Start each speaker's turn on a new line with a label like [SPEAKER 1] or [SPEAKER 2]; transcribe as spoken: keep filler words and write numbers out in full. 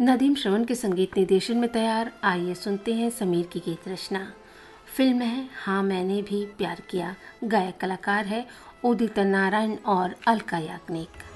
[SPEAKER 1] नदीम श्रवण के संगीत निर्देशन में तैयार, आइए सुनते हैं समीर की गीत रचना। फिल्म है हाँ मैंने भी प्यार किया। गायक कलाकार है उदित नारायण और अलका याग्निक।